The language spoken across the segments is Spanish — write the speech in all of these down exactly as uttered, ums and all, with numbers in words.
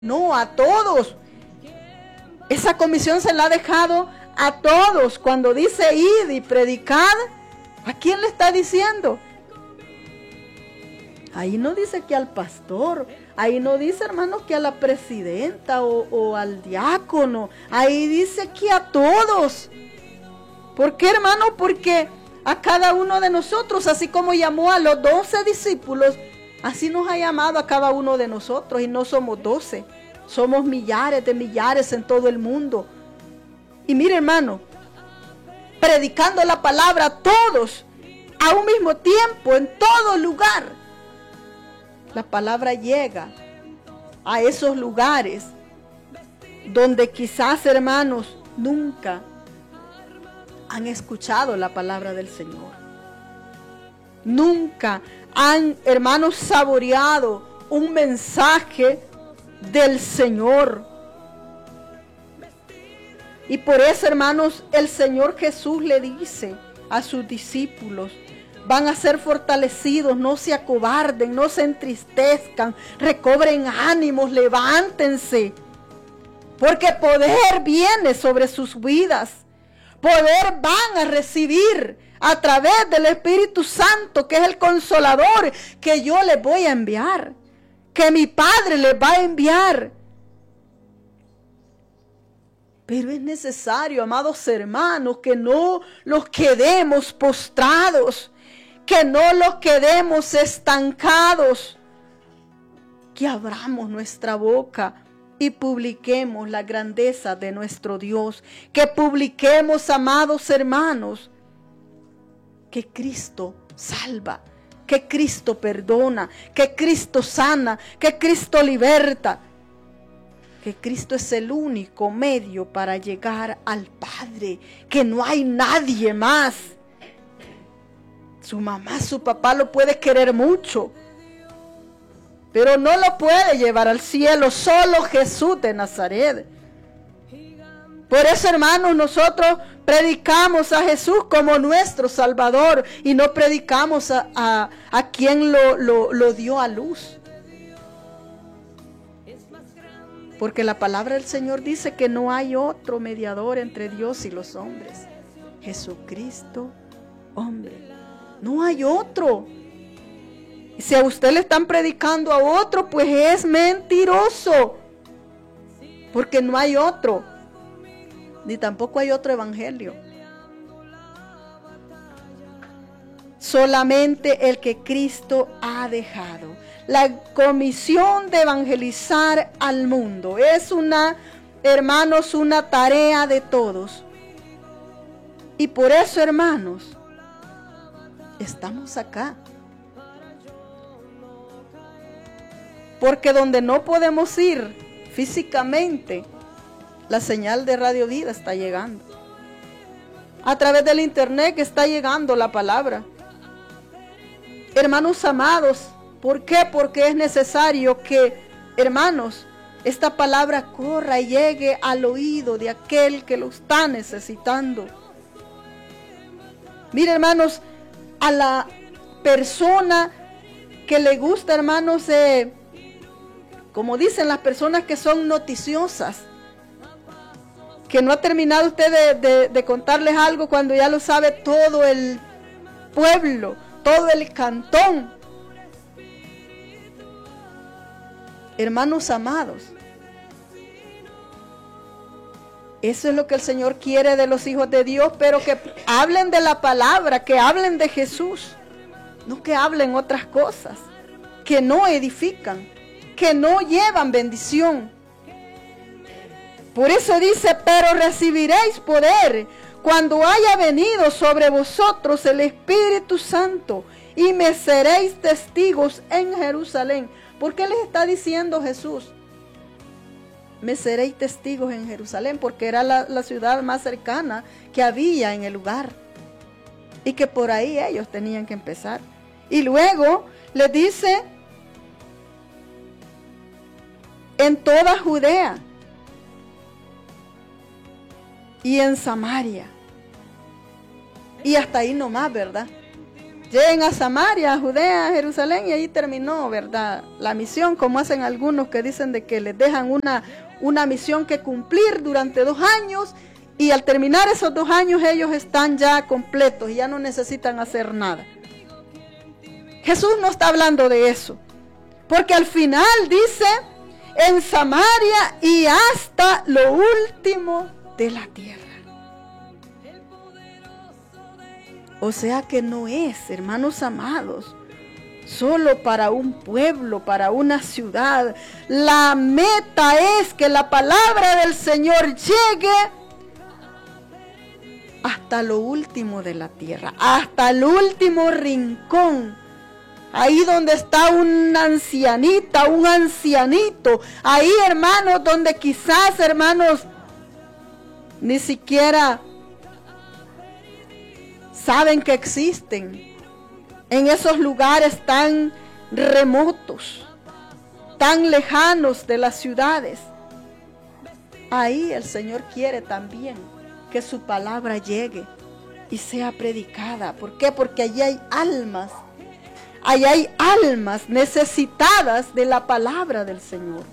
No, a todos. Esa comisión se la ha dejado a todos. Cuando dice id y predicad, ¿a quién le está diciendo? Ahí no dice que al pastor, ahí no dice, hermanos, que a la presidenta o, o al diácono. Ahí dice que a todos. ¿Por qué, hermano? Porque a cada uno de nosotros, así como llamó a los doce discípulos, así nos ha llamado a cada uno de nosotros. Y no somos doce, somos millares de millares en todo el mundo. Y mire, hermano, predicando la palabra a todos, a un mismo tiempo, en todo lugar. La palabra llega a esos lugares donde quizás, hermanos, nunca han escuchado la palabra del Señor. Nunca han, hermanos, saboreado un mensaje del Señor. Y por eso, hermanos, el Señor Jesús le dice a sus discípulos: van a ser fortalecidos, no se acobarden, no se entristezcan, recobren ánimos, levántense. Porque poder viene sobre sus vidas. Poder van a recibir a través del Espíritu Santo, que es el Consolador, que yo les voy a enviar, que mi Padre les va a enviar. Pero es necesario, amados hermanos, que no los quedemos postrados, que no los quedemos estancados, que abramos nuestra boca y publiquemos la grandeza de nuestro Dios, que publiquemos, amados hermanos, que Cristo salva, que Cristo perdona, que Cristo sana, que Cristo liberta, que Cristo es el único medio para llegar al Padre, que no hay nadie más. Su mamá, su papá lo puede querer mucho, pero no lo puede llevar al cielo, solo Jesús de Nazaret. Por eso, hermanos, nosotros predicamos a Jesús como nuestro Salvador y no predicamos a, a, a quien lo, lo, lo dio a luz. Porque la palabra del Señor dice que no hay otro mediador entre Dios y los hombres. Jesucristo, hombre. No hay otro. Y si a usted le están predicando a otro, pues es mentiroso. Porque no hay otro. Ni tampoco hay otro evangelio. Solamente el que Cristo ha dejado. La comisión de evangelizar al mundo es una, hermanos, una tarea de todos. Y por eso, hermanos, estamos acá. Porque donde no podemos ir físicamente, la señal de Radio Vida está llegando. A través del internet que está llegando la palabra. Hermanos amados, ¿por qué? Porque es necesario que, hermanos, esta palabra corra y llegue al oído de aquel que lo está necesitando. Mire, hermanos, a la persona que le gusta, hermanos, eh, como dicen las personas que son noticiosas, que no ha terminado usted de, de, de contarles algo cuando ya lo sabe todo el pueblo, todo el cantón. Hermanos amados, eso es lo que el Señor quiere de los hijos de Dios, pero que hablen de la palabra, que hablen de Jesús, no que hablen otras cosas, que no edifican, que no llevan bendición. Por eso dice, pero recibiréis poder cuando haya venido sobre vosotros el Espíritu Santo y me seréis testigos en Jerusalén. ¿Por qué les está diciendo Jesús? Me seréis testigos en Jerusalén, porque era la, la ciudad más cercana que había en el lugar. Y que por ahí ellos tenían que empezar. Y luego les dice, en toda Judea y en Samaria. Y hasta ahí nomás, ¿verdad? lleguen a Samaria, a Judea, a Jerusalén, y ahí terminó, ¿verdad?, la misión, como hacen algunos que dicen de que les dejan una, una misión que cumplir durante dos años, y al terminar esos dos años ellos están ya completos y ya no necesitan hacer nada. Jesús no está hablando de eso, porque al final dice, en Samaria y hasta lo último de la tierra. O sea que no es, hermanos amados, solo para un pueblo, para una ciudad. La meta es que la palabra del Señor llegue hasta lo último de la tierra, hasta el último rincón. Ahí donde está una ancianita, un ancianito. Ahí, hermanos, donde quizás, hermanos, ni siquiera saben que existen. En esos lugares tan remotos, tan lejanos de las ciudades. Ahí el Señor quiere también que su palabra llegue y sea predicada. ¿Por qué? Porque allí hay almas. Allí hay almas necesitadas de la palabra del Señor.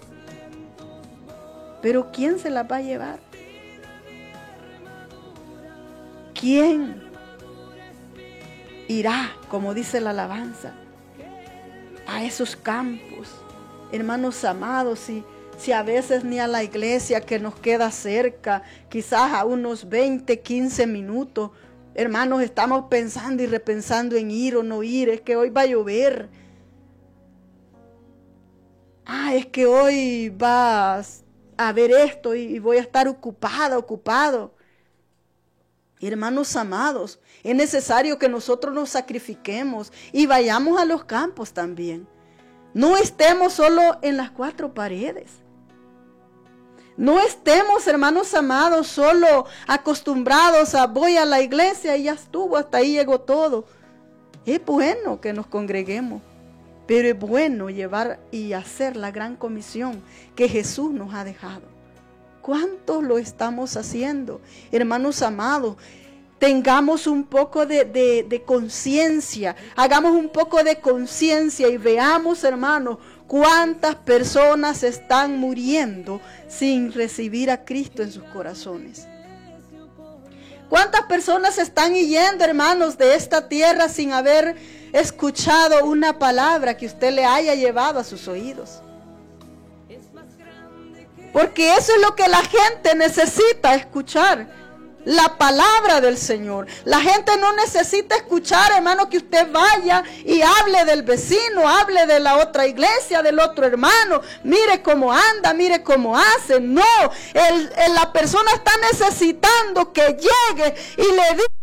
Pero ¿quién se las va a llevar? ¿Quién irá, como dice la alabanza, a esos campos? Hermanos amados, si, si a veces ni a la iglesia que nos queda cerca, quizás a unos veinte, quince minutos, hermanos, estamos pensando y repensando en ir o no ir. Es que hoy va a llover. Ah, es que hoy va a haber esto y voy a estar ocupada, ocupado. Hermanos amados, es necesario que nosotros nos sacrifiquemos y vayamos a los campos también. No estemos solo en las cuatro paredes. No estemos, hermanos amados, solo acostumbrados a voy a la iglesia y ya estuvo, hasta ahí llegó todo. Es bueno que nos congreguemos, pero es bueno llevar y hacer la gran comisión que Jesús nos ha dejado. ¿Cuántos lo estamos haciendo? Hermanos amados, tengamos un poco de, de, de conciencia, hagamos un poco de conciencia y veamos, hermanos, cuántas personas están muriendo sin recibir a Cristo en sus corazones. ¿Cuántas personas están yendo, hermanos, de esta tierra sin haber escuchado una palabra que usted le haya llevado a sus oídos? Porque eso es lo que la gente necesita escuchar. La palabra del Señor. La gente no necesita escuchar, hermano, que usted vaya y hable del vecino, hable de la otra iglesia, del otro hermano. Mire cómo anda, mire cómo hace. No, el, el, la persona está necesitando que llegue y le diga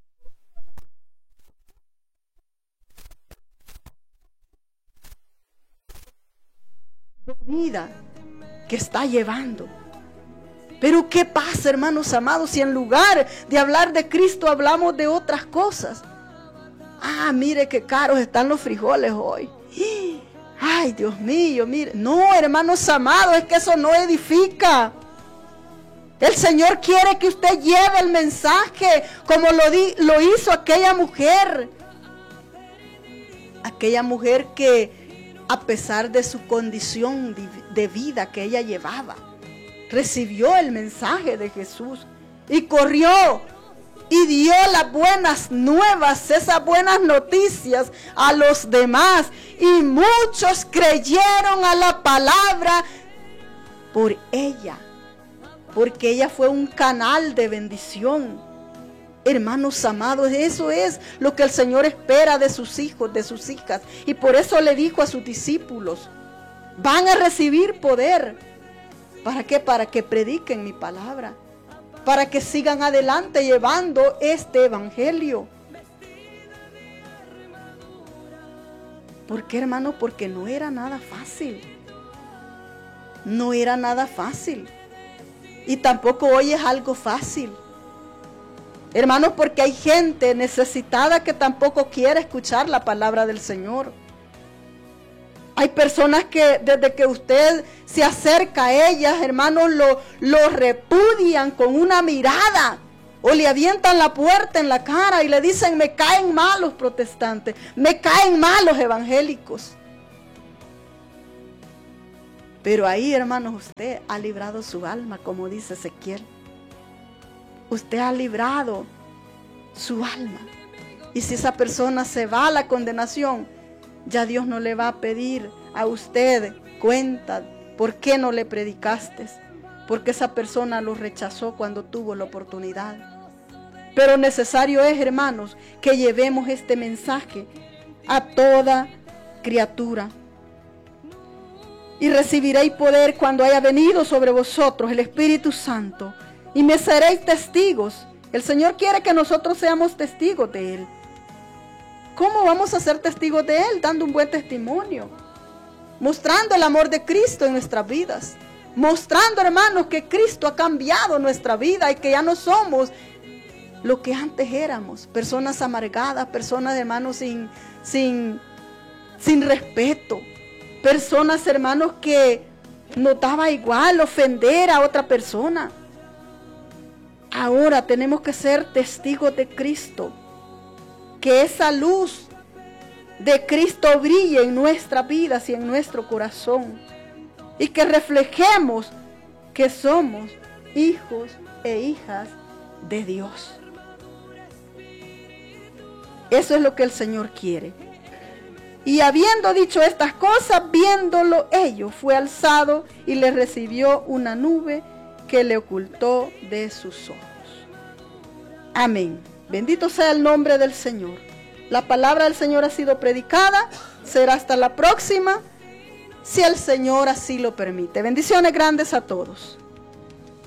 de vida que está llevando. Pero ¿qué pasa, hermanos amados, si en lugar de hablar de Cristo hablamos de otras cosas? Ah, mire qué caros están los frijoles hoy. Ay, Dios mío, mire. No, hermanos amados, es que eso no edifica. El Señor quiere que usted lleve el mensaje como lo, di, lo hizo aquella mujer. Aquella mujer que, a pesar de su condición de, de vida que ella llevaba, recibió el mensaje de Jesús y corrió y dio las buenas nuevas, esas buenas noticias a los demás. Y muchos creyeron a la palabra por ella, porque ella fue un canal de bendición. Hermanos amados, eso es lo que el Señor espera de sus hijos, de sus hijas. Y por eso le dijo a sus discípulos, van a recibir poder. ¿Para qué? Para que prediquen mi palabra. Para que sigan adelante llevando este evangelio. ¿Por qué, hermano? Porque no era nada fácil. No era nada fácil. Y tampoco hoy es algo fácil. Hermanos, porque hay gente necesitada que tampoco quiere escuchar la palabra del Señor. Hay personas que desde que usted se acerca a ellas, hermanos, lo, lo repudian con una mirada. O le avientan la puerta en la cara y le dicen, me caen mal los protestantes, me caen mal los evangélicos. Pero ahí, hermanos, usted ha librado su alma, como dice Ezequiel. Usted ha librado su alma. Y si esa persona se va a la condenación, ya Dios no le va a pedir a usted cuenta por qué no le predicaste. Porque esa persona lo rechazó cuando tuvo la oportunidad. Pero necesario es, hermanos, que llevemos este mensaje a toda criatura. Y recibiréis poder cuando haya venido sobre vosotros el Espíritu Santo. Y me seréis testigos. El Señor quiere que nosotros seamos testigos de Él. ¿Cómo vamos a ser testigos de Él? Dando un buen testimonio. Mostrando el amor de Cristo en nuestras vidas. Mostrando, hermanos, que Cristo ha cambiado nuestra vida y que ya no somos lo que antes éramos. Personas amargadas, personas, hermanos, sin, sin, sin respeto. Personas, hermanos, que nos daba igual ofender a otra persona. Ahora tenemos que ser testigos de Cristo. Que esa luz de Cristo brille en nuestras vidas y en nuestro corazón. Y que reflejemos que somos hijos e hijas de Dios. Eso es lo que el Señor quiere. Y habiendo dicho estas cosas, viéndolo ellos, fue alzado y le recibió una nube que le ocultó de sus ojos. Amén. Bendito sea el nombre del Señor. La palabra del Señor ha sido predicada. Será hasta la próxima, si el Señor así lo permite. Bendiciones grandes a todos.